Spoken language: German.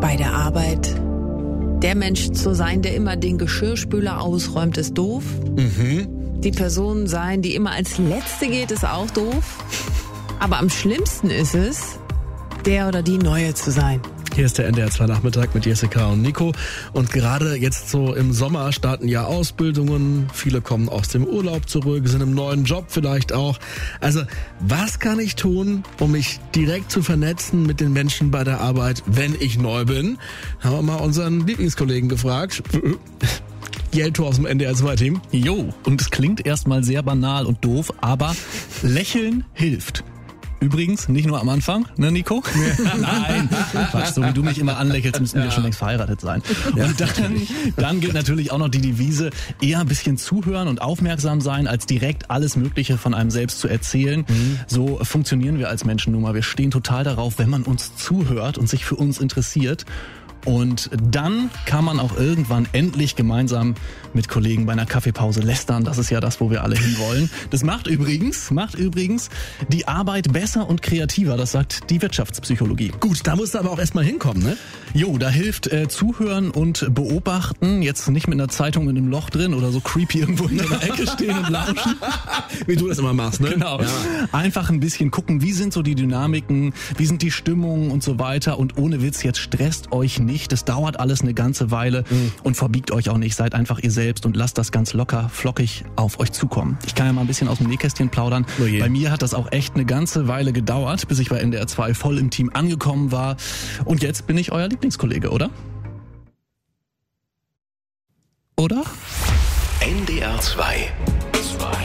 bei der Arbeit. Der Mensch zu sein, der immer den Geschirrspüler ausräumt, ist doof. Die Person sein, die immer als Letzte geht, ist auch doof. Aber am schlimmsten ist es, der oder die Neue zu sein. Hier ist der NDR 2 Nachmittag mit Jessica und Nico. Und gerade jetzt so im Sommer starten ja Ausbildungen. Viele kommen aus dem Urlaub zurück, sind im neuen Job vielleicht auch. Also, was kann ich tun, um mich direkt zu vernetzen mit den Menschen bei der Arbeit, wenn ich neu bin? Haben wir mal unseren Lieblingskollegen gefragt. Jelto aus dem NDR 2 Team. Jo, und es klingt erstmal sehr banal und doof, aber Lächeln hilft. Übrigens, nicht nur am Anfang, ne Nico? Nein, Quatsch, so wie du mich immer anlächelst, müssten wir schon längst verheiratet sein. Und dann gilt natürlich auch noch die Devise, eher ein bisschen zuhören und aufmerksam sein, als direkt alles Mögliche von einem selbst zu erzählen. So funktionieren wir als Menschen nun mal. Wir stehen total darauf, wenn man uns zuhört und sich für uns interessiert. Und dann kann man auch irgendwann endlich gemeinsam mit Kollegen bei einer Kaffeepause lästern. Das ist ja das, wo wir alle hinwollen. Das macht übrigens die Arbeit besser und kreativer. Das sagt die Wirtschaftspsychologie. Gut, da musst du aber auch erstmal hinkommen, ne? Jo, da hilft Zuhören und Beobachten. Jetzt nicht mit einer Zeitung in einem Loch drin oder so creepy irgendwo in der Ecke stehen und lauschen. Wie du das immer machst, ne? Genau. Ja. Einfach ein bisschen gucken, wie sind so die Dynamiken, wie sind die Stimmungen und so weiter. Und ohne Witz, jetzt stresst euch nicht. Das dauert alles eine ganze Weile und verbiegt euch auch nicht. Seid einfach ihr selbst und lasst das ganz locker, flockig auf euch zukommen. Ich kann ja mal ein bisschen aus dem Nähkästchen plaudern. Bei mir hat das auch echt eine ganze Weile gedauert, bis ich bei NDR 2 voll im Team angekommen war. Und jetzt bin ich euer Lieblingskollege, oder? Oder? NDR 2.